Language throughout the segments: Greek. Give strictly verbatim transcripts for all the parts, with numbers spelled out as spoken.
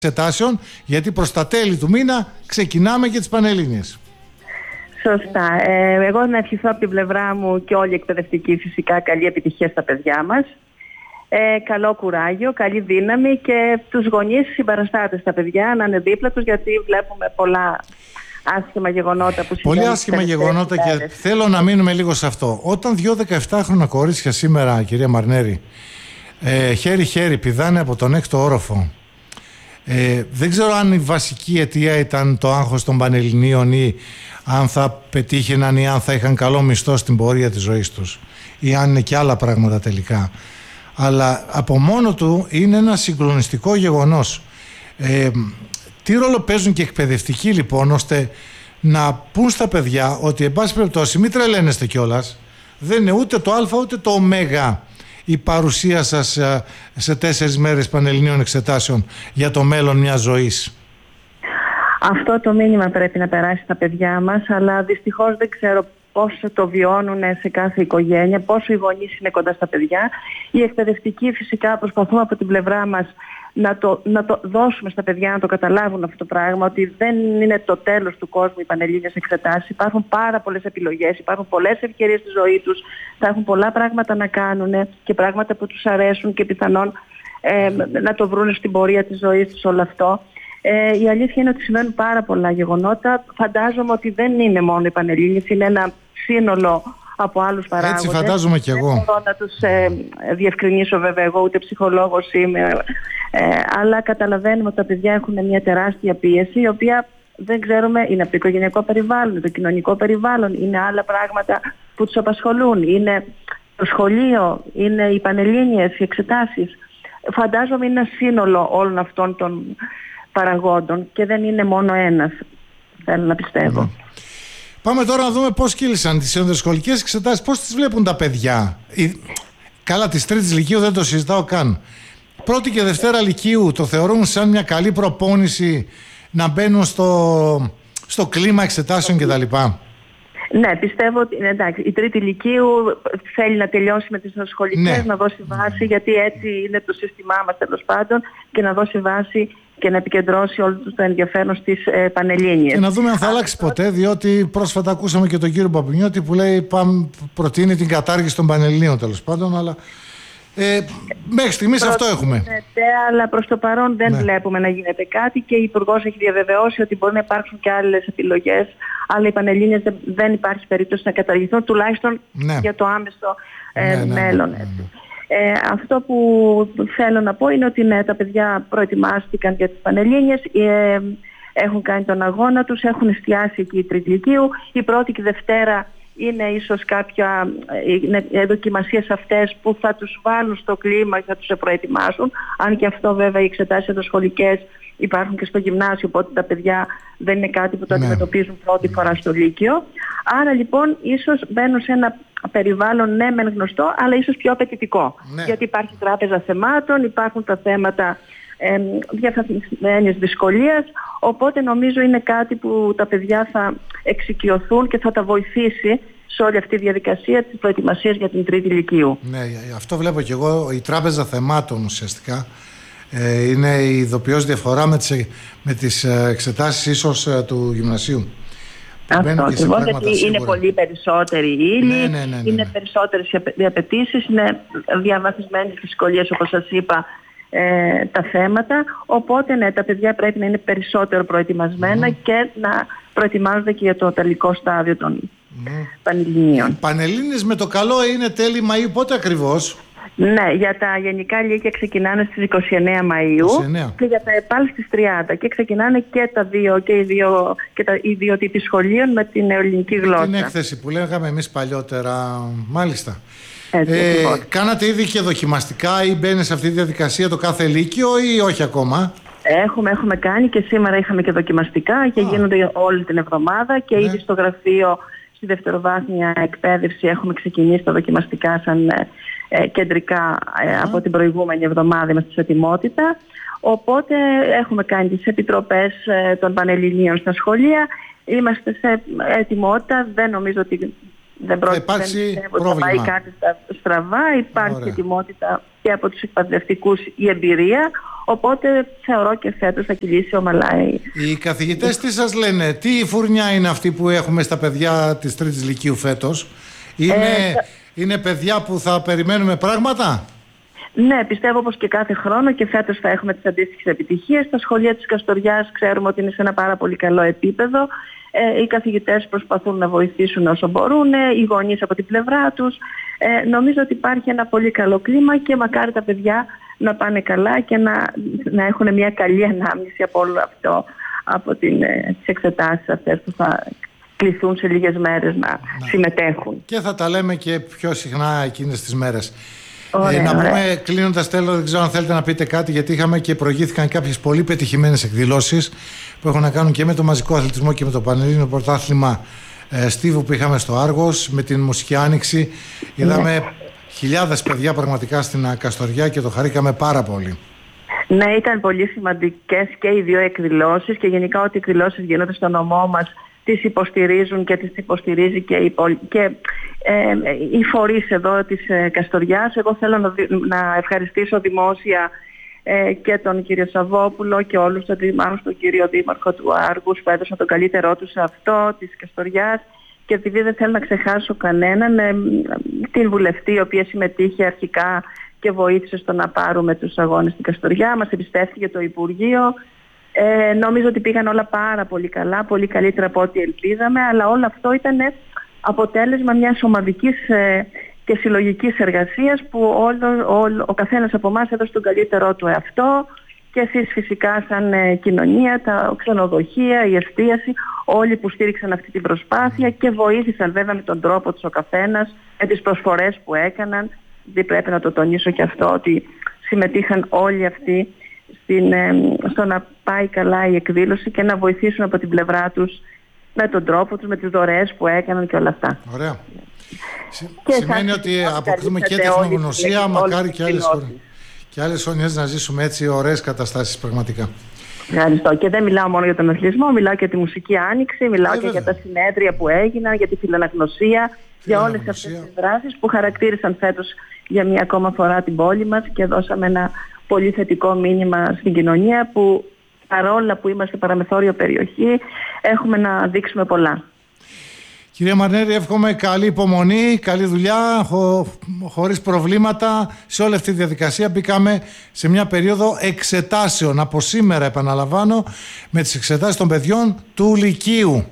εξετάσεων, γιατί προς τα τέλη του μήνα ξεκινάμε και τις Πανελλήνιες. Σωστά. Ε, εγώ να ευχηθώ από την πλευρά μου και όλοι οι εκπαιδευτικοί φυσικά καλή επιτυχία στα παιδιά μας. Ε, καλό κουράγιο, καλή δύναμη και τους γονείς συμπαραστάτες στα παιδιά να είναι δίπλα τους, γιατί βλέπουμε πολλά άσχημα γεγονότα που συμβαίνουν. Πολύ άσχημα γεγονότα και θέλω να μείνουμε λίγο σε αυτό. Όταν δύο δεκαεφτάχρονα κορίτσια σήμερα, κυρία Μαρνέρη, ε, χέρι-χέρι πηδάνε από τον έκτο όροφο, ε, δεν ξέρω αν η βασική αιτία ήταν το άγχος των Πανελληνίων ή αν θα πετύχαιναν ή αν θα είχαν καλό μισθό στην πορεία της ζωής τους ή αν είναι και άλλα πράγματα τελικά. Αλλά από μόνο του είναι ένα συγκλονιστικό γεγονός. Ε, τι ρόλο παίζουν και εκπαιδευτικοί λοιπόν, ώστε να πούν στα παιδιά ότι εν πάση περιπτώσει μην τρελαίνεστε κιόλας, δεν είναι ούτε το α ούτε το ω η παρουσία σας σε τέσσερις μέρες Πανελληνίων εξετάσεων για το μέλλον μιας ζωής. Αυτό το μήνυμα πρέπει να περάσει στα παιδιά μας, αλλά δυστυχώς δεν ξέρω πόσο το βιώνουν σε κάθε οικογένεια, πόσο οι γονείς είναι κοντά στα παιδιά. Οι εκπαιδευτικοί φυσικά προσπαθούμε από την πλευρά μας να το, να το δώσουμε στα παιδιά να το καταλάβουν αυτό το πράγμα, ότι δεν είναι το τέλος του κόσμου οι Πανελλήνιες εξετάσεις. Υπάρχουν πάρα πολλές επιλογές, υπάρχουν πολλές ευκαιρίες στη ζωή τους, θα έχουν πολλά πράγματα να κάνουν και πράγματα που τους αρέσουν και πιθανόν ε, να το βρουν στην πορεία της ζωής τους όλο αυτό. Ε, η αλήθεια είναι ότι συμβαίνουν πάρα πολλά γεγονότα. Φαντάζομαι ότι δεν είναι μόνο οι Πανελλήνιες, είναι ένα σύνολο από άλλους παράγοντες. Έτσι φαντάζομαι κι εγώ. Δεν μπορώ να τους ε, διευκρινίσω βέβαια, εγώ ούτε ψυχολόγος είμαι, ε, αλλά καταλαβαίνουμε ότι τα παιδιά έχουν μια τεράστια πίεση, η οποία δεν ξέρουμε, είναι από το οικογενειακό περιβάλλον, είναι το κοινωνικό περιβάλλον, είναι άλλα πράγματα που τους απασχολούν, είναι το σχολείο, είναι οι Πανελλήνιες, οι εξετάσεις. Φαντάζομαι είναι ένα σύνολο όλων αυτών των παραγόντων και δεν είναι μόνο ένας, θέλω να πιστεύω. Mm. Πάμε τώρα να δούμε πώς κύλησαν τις ενδοσχολικές εξετάσεις, πώς τις βλέπουν τα παιδιά. Η... Καλά, της τρίτης λυκείου δεν το συζητάω καν. Πρώτη και δευτέρα λυκείου το θεωρούν σαν μια καλή προπόνηση να μπαίνουν στο, στο κλίμα εξετάσεων κτλ. Ναι, πιστεύω ότι εντάξει, η τρίτη λυκείου θέλει να τελειώσει με τις ενδοσχολικές, ναι, να δώσει βάση, γιατί έτσι είναι το σύστημά μας τέλος πάντων, και να δώσει βάση και να επικεντρώσει όλο το ενδιαφέρον στις ε, Πανελλήνιες. Και να δούμε αν θα αλλάξει ποτέ, διότι πρόσφατα ακούσαμε και τον κύριο Παπινιώτη που λέει πάμε, προτείνει την κατάργηση των Πανελληνίων τέλος πάντων, αλλά ε, μέχρι στιγμής αυτό έχουμε. Αλλά προς το παρόν δεν, ναι, βλέπουμε να γίνεται κάτι και η Υπουργός έχει διαβεβαιώσει ότι μπορεί να υπάρξουν και άλλες επιλογές, αλλά οι Πανελλήνιες δεν, δεν υπάρχει περίπτωση να καταργηθούν, τουλάχιστον, ναι, για το άμεσο ε, ναι, ναι, μέλλον. Ναι, ναι, ναι. Ε, αυτό που θέλω να πω είναι ότι ναι, τα παιδιά προετοιμάστηκαν για τις Πανελλήνιες, ε, έχουν κάνει τον αγώνα τους, έχουν εστιάσει εκεί η τρίτη λυκείου. Η πρώτη και η δευτέρα είναι ίσως κάποια είναι δοκιμασίες αυτές που θα τους βάλουν στο κλίμα και θα τους προετοιμάσουν. Αν και αυτό βέβαια οι εξετάσεις ενδοσχολικές υπάρχουν και στο γυμνάσιο, οπότε τα παιδιά δεν είναι κάτι που το ναι. αντιμετωπίζουν πρώτη φορά στο Λύκειο. Άρα λοιπόν ίσως μπαίνουν σε ένα περιβάλλον ναι μεν γνωστό, αλλά ίσως πιο απαιτητικό. Ναι. Γιατί υπάρχει τράπεζα θεμάτων, υπάρχουν τα θέματα ε, διαφαθμισμένης δυσκολίας, οπότε νομίζω είναι κάτι που τα παιδιά θα εξοικειωθούν και θα τα βοηθήσει σε όλη αυτή τη διαδικασία της προετοιμασίας για την τρίτη λυκείου. Ναι, αυτό βλέπω και εγώ. Η τράπεζα θεμάτων ουσιαστικά ε, είναι η ειδοποιώς διαφορά με τις, με τις εξετάσεις ίσως του γυμνασίου. Αυτό ακριβώς, γιατί σίγουρα είναι πολύ περισσότεροι οι ύλοι, ναι, ναι, ναι, ναι, ναι. είναι περισσότερες οι απαιτήσεις, είναι διαβαθμισμένες δυσκολίες όπως σας είπα ε, τα θέματα, οπότε ναι, τα παιδιά πρέπει να είναι περισσότερο προετοιμασμένα mm. και να προετοιμάζονται και για το τελικό στάδιο των mm. Πανελληνίων. Πανελλήνιες με το καλό είναι τέλη Μαΐου, πότε ακριβώς? Ναι, για τα γενικά λύκεια ξεκινάνε στις είκοσι εννέα Μαΐου είκοσι εννέα. Και για τα ΕΠΑΛ στις τριάντα και ξεκινάνε και τα δύο, και οι δύο, και τα, οι δύο τύποι σχολείων με την νεοελληνική γλώσσα. Την έκθεση που λέγαμε εμείς παλιότερα, μάλιστα. Έτσι, ε, κάνατε ήδη και δοκιμαστικά ή μπαίνει σε αυτή τη διαδικασία το κάθε λύκειο ή όχι ακόμα? Έχουμε, έχουμε κάνει και σήμερα είχαμε και δοκιμαστικά και Α. γίνονται όλη την εβδομάδα και ναι. ήδη στο γραφείο στη δευτεροβάθμια εκπαίδευση έχουμε ξεκινήσει τα δοκιμαστικά σαν ε, κεντρικά ε, από την προηγούμενη εβδομάδα, είμαστε σε ετοιμότητα. Οπότε έχουμε κάνει τις επιτροπές ε, των Πανελληνίων στα σχολεία, είμαστε σε ετοιμότητα, δεν νομίζω ότι δεν πρόκειται να πάει κάτι στραβά, υπάρχει Ωραία. ετοιμότητα και από τους εκπαιδευτικούς η εμπειρία, Οπότε θεωρώ και φέτος θα κυλήσει ομαλά. Οι καθηγητές τι σας λένε, τι φουρνιά είναι αυτή που έχουμε στα παιδιά της τρίτης λυκείου φέτος? Είναι, ε, είναι παιδιά που θα περιμένουμε πράγματα? Ναι, πιστεύω πως και κάθε χρόνο και φέτος θα έχουμε τις αντίστοιχες επιτυχίες. Τα σχολεία της Καστοριάς ξέρουμε ότι είναι σε ένα πάρα πολύ καλό επίπεδο. Ε, οι καθηγητές προσπαθούν να βοηθήσουν όσο μπορούν, οι γονείς από την πλευρά τους. Ε, νομίζω ότι υπάρχει ένα πολύ καλό κλίμα και μακάρι τα παιδιά να πάνε καλά και να, να έχουν μια καλή ανάμνηση από όλο αυτό, από την, ε, τις εξετάσεις αυτές που θα κληθούν σε λίγες μέρες να, να συμμετέχουν. Και θα τα λέμε και πιο συχνά εκείνες τις μέρες. Ωραία, ε, να ωραία. πούμε, κλείνοντας, τέλος, δεν ξέρω αν θέλετε να πείτε κάτι, γιατί είχαμε και προηγήθηκαν κάποιες πολύ πετυχημένες εκδηλώσεις που έχουν να κάνουν και με το μαζικό αθλητισμό και με το Πανελλήνιο Πρωτάθλημα ε, Στίβου που είχαμε στο Άργος, με την Μουσική Άνοιξη. Είδαμε ναι. χιλιάδες παιδιά πραγματικά στην Καστοριά και το χαρήκαμε πάρα πολύ. Ναι, ήταν πολύ σημαντικές και οι δύο εκδηλώσεις και γενικά ό,τι εκδηλώσεις γίνονται στο νομό μας τις υποστηρίζουν και τις υποστηρίζει και, η, και ε, οι φορείς εδώ της ε, Καστοριάς. Εγώ θέλω να, να ευχαριστήσω δημόσια ε, και τον κύριο Σαββόπουλο και όλους τους δημάρχους, τον κύριο Δήμαρχο του Άργους που έδωσαν τον καλύτερό τους σε αυτό της Καστοριάς, και επειδή δεν θέλω να ξεχάσω κανέναν, ε, την βουλευτή η οποία συμμετείχε αρχικά και βοήθησε στο να πάρουμε τους αγώνες στην Καστοριά, μας εμπιστεύτηκε το Υπουργείο. Ε, νομίζω ότι πήγαν όλα πάρα πολύ καλά, πολύ καλύτερα από ό,τι ελπίζαμε, αλλά όλο αυτό ήταν αποτέλεσμα μιας ομαδικής ε, και συλλογικής εργασίας που όλο, όλο, ο καθένας από εμάς έδωσε τον καλύτερό του εαυτό, και εσείς φυσικά σαν ε, κοινωνία, τα ξενοδοχεία, η εστίαση, όλοι που στήριξαν αυτή την προσπάθεια και βοήθησαν βέβαια με τον τρόπο τους ο καθένας, με τις προσφορές που έκαναν. Δεν πρέπει να το τονίσω και αυτό, ότι συμμετείχαν όλοι αυτοί Στην, στο να πάει καλά η εκδήλωση και να βοηθήσουν από την πλευρά τους με τον τρόπο τους, με τις δωρεές που έκαναν και όλα αυτά. Ωραία. Και σημαίνει ότι αποκτούμε και τεχνογνωσία, μακάρι και άλλες, και άλλες χρονιές να ζήσουμε έτσι ωραίες καταστάσεις πραγματικά. Ευχαριστώ. Και δεν μιλάω μόνο για τον αθλητισμό, μιλάω και για τη Μουσική Άνοιξη, μιλάω ε, και για τα συνέδρια που έγιναν, για τη φιλαναγνωσία, για όλες αυτές τις δράσεις που χαρακτήρισαν φέτος για μία ακόμα φορά την πόλη μας και δώσαμε ένα πολύ θετικό μήνυμα στην κοινωνία, που παρόλα που είμαστε παραμεθόριο περιοχή έχουμε να δείξουμε πολλά. Κυρία Μαρνέρη, εύχομαι καλή υπομονή, καλή δουλειά, χω, χωρίς προβλήματα σε όλη αυτή τη διαδικασία. Μπήκαμε σε μια περίοδο εξετάσεων από σήμερα, επαναλαμβάνω, με τις εξετάσεις των παιδιών του Λυκείου.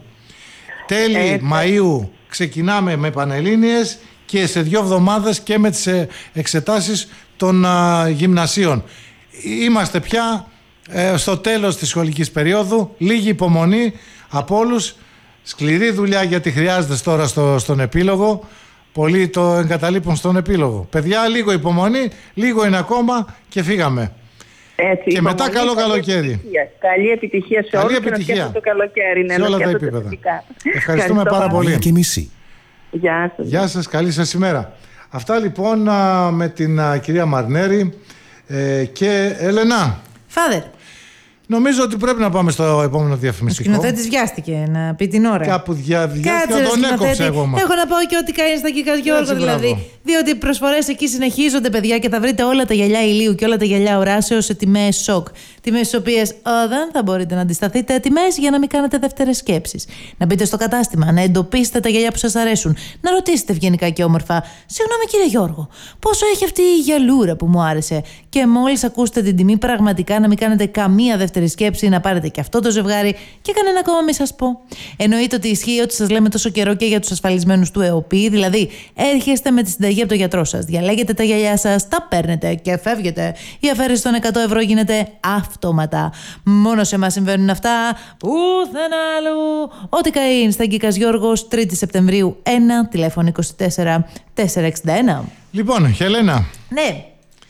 Τέλη ε, Μαΐου ξεκινάμε με Πανελλήνιες και σε δύο εβδομάδες και με τις εξετάσεις των α, γυμνασίων. Είμαστε πια ε, στο τέλος της σχολικής περίοδου. Λίγη υπομονή από όλους. Σκληρή δουλειά, γιατί χρειάζεται τώρα στο, στον επίλογο. Πολλοί το εγκαταλείπουν στον επίλογο. Παιδιά, λίγο υπομονή, λίγο είναι ακόμα και φύγαμε. Έτσι, και μετά καλό καλή καλοκαίρι. Επιτυχία. Καλή επιτυχία σε όλους και να σκέφτεται το καλοκαίρι. Ναι, σε όλα τα επίπεδα. Ευχαριστούμε πάρα πολύ. Και μισή. Γεια σας. Γεια σας, καλή σας ημέρα. Αυτά λοιπόν με την κυρία Μαρνέρη ε, και Ελενά. Φάδερ. Νομίζω ότι πρέπει να πάμε στο επόμενο διαφημιστικό. Ο σκηνοθέτης βιάστηκε να πει την ώρα. Κάπου δια, βιάστηκε, τον έκοψε εγώ. Μα. Έχω να πω και ό,τι κάνει στα Κίκα Γιώργο, δηλαδή. Διότι οι προσφορές εκεί συνεχίζονται, παιδιά, και θα βρείτε όλα τα γυαλιά ηλίου και όλα τα γυαλιά οράσεως σε τιμές σοκ. Τιμές στις οποίες δεν θα μπορείτε να αντισταθείτε, τιμές για να μην κάνετε δεύτερες σκέψεις. Να μπείτε στο κατάστημα, να εντοπίσετε τα γυαλιά που σας αρέσουν, να ρωτήσετε ευγενικά και όμορφα: συγγνώμη κύριε Γιώργο, πόσο έχει αυτή η γυαλούρα που μου άρεσε? Και μόλις ακούσετε την τιμή, πραγματικά να μην κάνετε καμία δεύτερη σκέψη, να πάρετε και αυτό το ζευγάρι και κανένα ακόμα μη σας πω. Εννοείται ότι ισχύει ό,τι σας λέμε τόσο καιρό και για τους ασφαλισμένους του ΕΟΠΗ, δηλαδή έρχεστε με τη συνταγή από τον γιατρό σας, διαλέγετε τα γυαλιά σας, τα παίρνετε και φεύγετε. Η αφαίρεση των εκατό ευρώ γίνεται αυτόματα. Μόνο σε εμάς συμβαίνουν αυτά, πουθενά αλλού. Ό,τι καεί στα Γκίκας Γιώργος, τρίτη Σεπτεμβρίου ένα, τηλέφωνο είκοσι τέσσερα τετρακόσια εξήντα ένα. Λοιπόν, Χελένα. Ναι.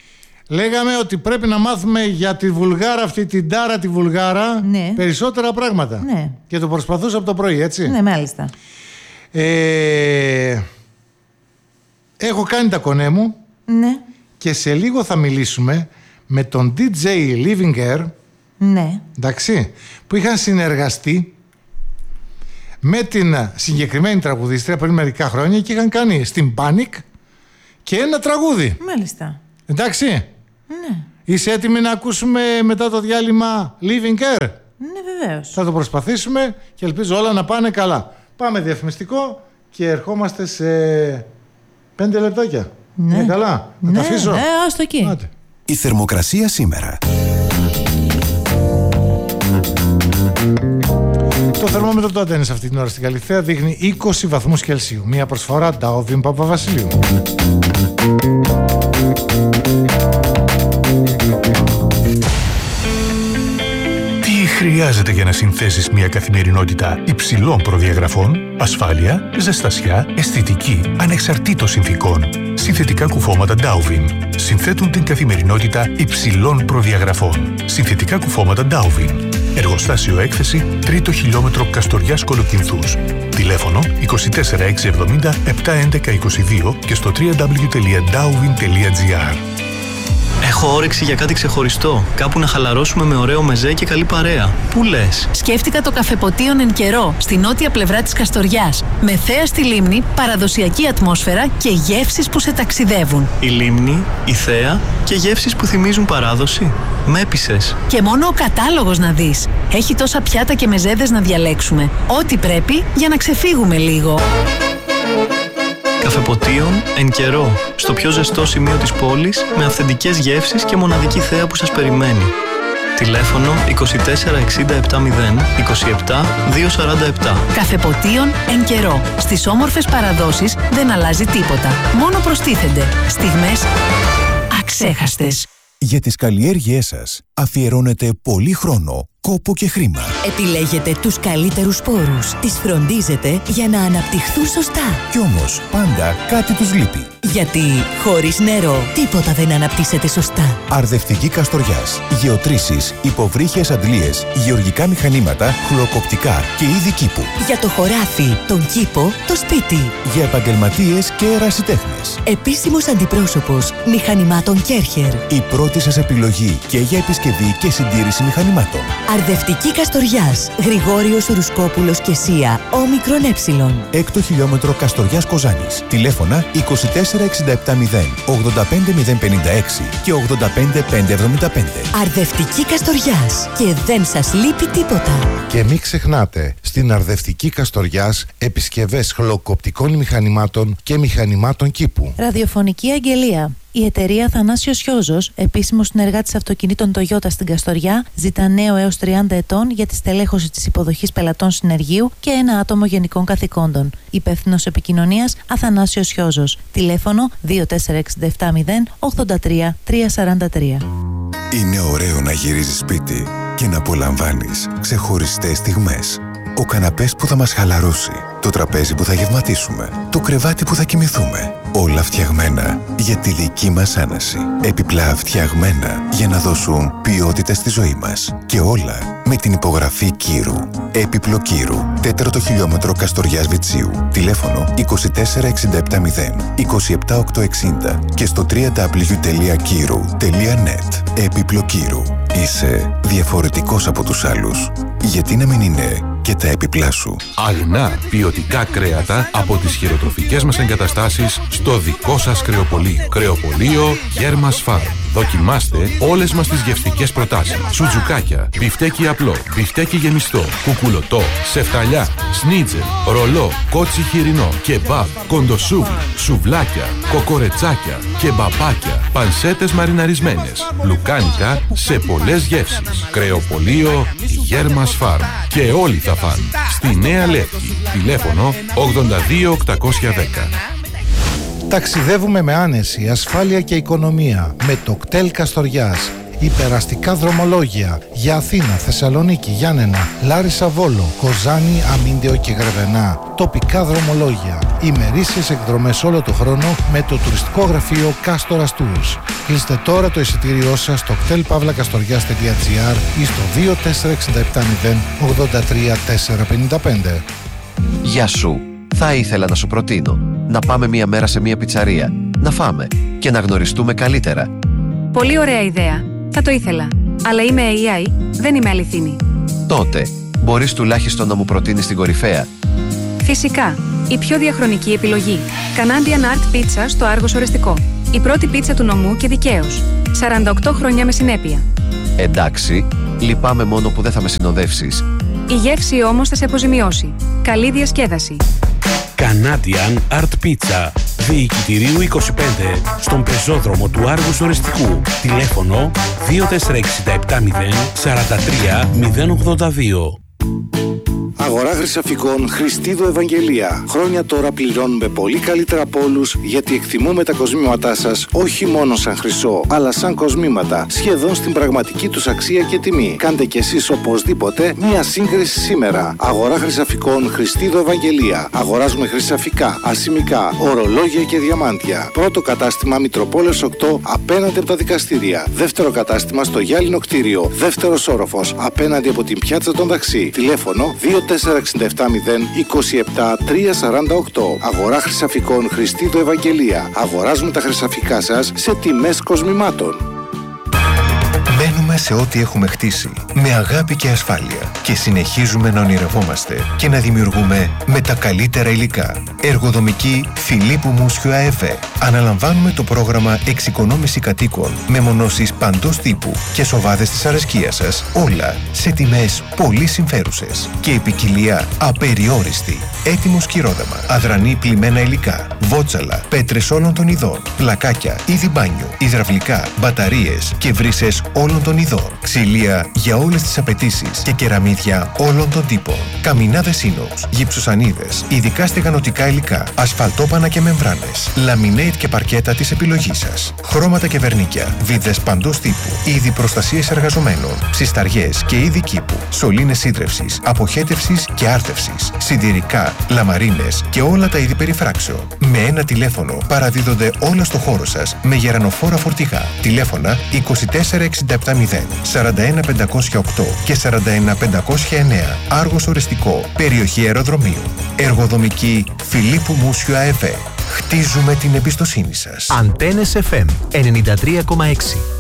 Λέγαμε ότι πρέπει να μάθουμε για τη Βουλγάρα αυτή, την Τάρα τη Βουλγάρα, ναι, περισσότερα πράγματα. Ναι. Και το προσπαθούσα από το πρωί, έτσι. Ναι, μάλιστα. Ε, έχω κάνει τα κονέ μου. Ναι. Και σε λίγο θα μιλήσουμε με τον ντι τζέι Living Air. Ναι. Εντάξει, που είχαν συνεργαστεί με την συγκεκριμένη τραγουδίστρια πριν μερικά χρόνια και είχαν κάνει στην Panic και ένα τραγούδι. Μάλιστα. Εντάξει. Ναι. Είσαι έτοιμη να ακούσουμε μετά το διάλειμμα Living Air? Ναι, βεβαίως. Θα το προσπαθήσουμε και ελπίζω όλα να πάνε καλά. Πάμε διαφημιστικό και ερχόμαστε σε πέντε λεπτάκια. Ναι. Είναι καλά? Ναι. Να τα αφήσω? Ναι, ας το εκεί. Άτε. Η θερμοκρασία σήμερα. Το θερμόμετρο του Αντένης αυτή την ώρα στην Καλιθέα δείχνει είκοσι βαθμούς Κελσίου. Μια προσφορά Ντάοβιν Παπαβασιλείου. Τι χρειάζεται για να συνθέσεις μια καθημερινότητα υψηλών προδιαγραφών? Ασφάλεια, ζεστασιά, αισθητική, ανεξαρτήτως συνθήκων. Συνθετικά κουφώματα Ντάοβιν συνθέτουν την καθημερινότητα υψηλών προδιαγραφών. Συνθετικά κουφώματα Ντάοβιν. Εργοστάσιο έκθεση, τρίτο χιλιόμετρο Καστοριάς Κολοκυνθούς. Τηλέφωνο είκοσι τέσσερα εξακόσια εβδομήντα επτακόσια έντεκα είκοσι δύο και στο double-u double-u double-u τελεία ντάουβιν τελεία τζι άρ. Έχω όρεξη για κάτι ξεχωριστό. Κάπου να χαλαρώσουμε με ωραίο μεζέ και καλή παρέα. Πού λες? Σκέφτηκα το καφεποτίον εν καιρό, στη νότια πλευρά της Καστοριάς. Με θέα στη λίμνη, παραδοσιακή ατμόσφαιρα και γεύσεις που σε ταξιδεύουν. Η λίμνη, η θέα και γεύσεις που θυμίζουν παράδοση. Με έπεισες. Και μόνο ο κατάλογος να δεις. Έχει τόσα πιάτα και μεζέδες να διαλέξουμε. Ό,τι πρέπει για να ξεφύγουμε λίγο. Καφεποτίον εν καιρό, στο πιο ζεστό σημείο της πόλης, με αυθεντικές γεύσεις και μοναδική θέα που σας περιμένει. Τηλέφωνο είκοσι τέσσερα εξήντα επτακόσια είκοσι επτά διακόσια σαράντα επτά. Καφεποτίον εν καιρό. Στις όμορφες παραδόσεις δεν αλλάζει τίποτα. Μόνο προστίθενται στιγμές αξέχαστες. Για τις καλλιέργειές σας αφιερώνετε πολύ χρόνο, κόπο και χρήμα. Επιλέγετε τους καλύτερους σπόρους, τις φροντίζετε για να αναπτυχθούν σωστά. Κι όμως πάντα κάτι τους λείπει. Γιατί χωρίς νερό τίποτα δεν αναπτύσσεται σωστά. Αρδευτική Καστοριάς. Γεωτρήσεις, υποβρύχιες αντλίες, γεωργικά μηχανήματα, χλωκοπτικά και είδη κήπου. Για το χωράφι, τον κήπο, το σπίτι. Για επαγγελματίες και ερασιτέχνες. Επίσημος αντιπρόσωπος μηχανημάτων Κέρχερ. Η πρώτη σας επιλογή και για επισκευή και συντήρηση μηχανημάτων. Αρδευτική Καστοριάς. Γρηγόριος Ρουσκόπουλος και Σία. Όμικρον ε. Έκτο χιλιόμετρο Καστοριάς Κοζάνης. Τηλέφωνα είκοσι τέσσερα εξήντα επτά μηδέν ογδόντα πέντε μηδέν πενήντα έξι και ογδόντα πέντε πεντακόσια εβδομήντα πέντε. Αρδευτική Καστοριάς. Και δεν σας λείπει τίποτα. Και μην ξεχνάτε, στην Αρδευτική Καστοριάς επισκευές χλωκοπτικών μηχανημάτων και μηχανημάτων κήπου. Ραδιοφωνική αγγελία. Η εταιρεία Θανάσιος Χιόζος, επίσημος συνεργάτης αυτοκινήτων Toyota στην Καστοριά, ζητά νέο έως τριάντα ετών για τη στελέχωση της υποδοχής πελατών συνεργείου και ένα άτομο γενικών καθηκόντων. Υπεύθυνος επικοινωνίας Αθανάσιος Χιόζος. Τηλέφωνο δύο τέσσερα έξι επτά μηδέν ογδόντα τρία τριακόσια σαράντα τρία. Είναι ωραίο να γυρίζεις σπίτι και να απολαμβάνεις ξεχωριστές στιγμές. Ο καναπές που θα μας χαλαρώσει, το τραπέζι που θα γευματίσουμε, το κρεβάτι που θα κοιμηθούμε. Όλα φτιαγμένα για τη δική μας άναση. Επιπλά φτιαγμένα για να δώσουν ποιότητα στη ζωή μας. Και όλα με την υπογραφή Κύρου. Έπιπλο Κύρου. Τέταρτο χιλιόμετρο Καστοριάς Βιτσίου. Τηλέφωνο είκοσι τέσσερα εξήντα επτά μηδέν είκοσι επτά οκτακόσια εξήντα και στο double-u double-u double-u τελεία κύρου τελεία net. Έπιπλο Κύρου. Είσαι διαφορετικός από τους άλλους. Γιατί να μην είναι και τα έπιπλά σου? Αγνά ποιοτικά κρέατα από τις χειροτροφικές μας εγκαταστάσεις στο δικό σας κρεοπωλείο. Κρεοπωλείο Γέρμας Φαρμ. Δοκιμάστε όλες μας τις γευστικές προτάσεις. Σουτζουκάκια, μπιφτέκι απλό, μπιφτέκι γεμιστό, κουκουλωτό, σεφταλιά, σνίτζελ, ρολό, κότσι χοιρινό, κεμπάμπ, κοντοσούβλι, σουβλάκια, κοκορετσάκια, κεμπαπάκια, πανσέτες μαριναρισμένες, λουκάνικα σε πολλές γεύσεις. Κρεοπωλείο Γέρμας Φαρμ. Και όλοι θα φαν. Στη Νέα Λεύκη. Τηλέφωνο ογδόντα δύο οκτακόσια δέκα. Ταξιδεύουμε με άνεση, ασφάλεια και οικονομία με το κτέλ Καστοριάς. Υπεραστικά δρομολόγια για Αθήνα, Θεσσαλονίκη, Γιάννενα, Λάρισα, Βόλο, Κοζάνη, Αμίντεο και Γρεβενά. Τοπικά δρομολόγια. Ημερήσιες εκδρομές όλο το χρόνο με το τουριστικό γραφείο Κάστορας Tours. Κλείστε τώρα το εισιτήριό σας στο κτέλ παύλα καστοριάς τελεία τζι άρ ή στο δύο τέσσερα έξι επτά μηδέν ογδόντα τρία τετρακόσια πενήντα πέντε. Γεια σου. Θα ήθελα να σου προτείνω να πάμε μία μέρα σε μία πιτσαρία, να φάμε και να γνωριστούμε καλύτερα. Πολύ ωραία ιδέα. Θα το ήθελα. Αλλά είμαι έι άι, δεν είμαι αληθινή. Τότε, μπορείς τουλάχιστον να μου προτείνεις την κορυφαία. Φυσικά. Η πιο διαχρονική επιλογή. Canadian Art Pizza στο Άργος Ορεστικό. Η πρώτη πίτσα του νομού και δικαίως. σαράντα οκτώ χρόνια με συνέπεια. Εντάξει, λυπάμαι μόνο που δεν θα με συνοδεύσεις. Η γεύση όμως θα σε αποζημιώσει. Καλή διασκέδαση. Canadian Art Pizza. Διοικητηρίου είκοσι πέντε, στον πεζόδρομο του Άργους Οριστικού. Τηλέφωνο δύο τέσσερα έξι επτά μηδέν τέσσερα τρία μηδέν ογδόντα δύο. Αγορά Χρυσαφικών Χριστίδου Ευαγγελία. Χρόνια τώρα πληρώνουμε πολύ καλύτερα από όλους, γιατί εκτιμούμε τα κοσμήματά σας όχι μόνο σαν χρυσό, αλλά σαν κοσμήματα, σχεδόν στην πραγματική τους αξία και τιμή. Κάντε κι εσείς οπωσδήποτε μία σύγκριση σήμερα. Αγορά Χρυσαφικών Χριστίδου Ευαγγελία. Αγοράζουμε χρυσαφικά, ασημικά, ορολόγια και διαμάντια. Πρώτο κατάστημα Μητροπόλεως οκτώ, απέναντι από τα δικαστήρια. Δεύτερο κατάστημα στο Γυάλινο κτίριο. Δεύτερος όροφος, απέναντι από την πιάτσα των Δαξί. Τηλέφωνο δύο τέσσερα έξι επτά μηδέν είκοσι επτά τρία σαράντα οκτώ. Αγορά Χρυσαφικών Χριστίδου Ευαγγελία. Αγοράζουμε τα χρυσαφικά σας σε τιμές κοσμημάτων. Μένουμε σε ό,τι έχουμε χτίσει, με αγάπη και ασφάλεια, και συνεχίζουμε να ονειρευόμαστε και να δημιουργούμε με τα καλύτερα υλικά. Εργοδομική Φιλίππου Μούσιου ΑΕΒ. Αναλαμβάνουμε το πρόγραμμα εξοικονόμηση κατοίκων με μονώσεις παντός τύπου και σοβάδες της αρεσκίας σας, όλα σε τιμές πολύ συμφέρουσες και η ποικιλία απεριόριστη. Έτοιμο σκυρόδεμα, αδρανή πλημμένα υλικά, βότσαλα, πέτρες όλων των ειδών, πλακάκια, είδη μπάνιου, υδραυλικά, μπαταρίες και βρύσες όλων των ειδών, ξυλία για όλες τις απαιτήσεις και κεραμίδια όλων των τύπων, καμινάδες ίνοξ, γυψοσανίδες, ειδικά στεγανοτικά υλικά, ασφαλτόπανα και μεμβράνες, λαμινέιτ και παρκέτα της επιλογής σας, χρώματα και βερνίκια, βίδες παντός τύπου, είδη προστασίας εργαζομένων, ψισταριές και είδη κήπου, σωλήνες σύντρευσης, αποχέτευσης και άρτευσης, συντηρικά, λαμαρίνες και όλα τα είδη περιφράξεων. Με ένα τηλέφωνο παραδίδονται όλα στο χώρο σας με γερανοφόρα φορτηγά. Τηλέφωνα είκοσι τέσσερα εξήντα επτά μηδέν σαράντα ένα πεντακόσια οκτώ και σαράντα ένα πεντακόσια εννέα. Άργος Οριστικό, περιοχή αεροδρομίου. Εργοδομική Φιλίππου Μούσιου ΑΕΒ. Χτίζουμε την εμπιστοσύνη σας. Αντένες εφ εμ ενενήντα τρία κόμμα έξι.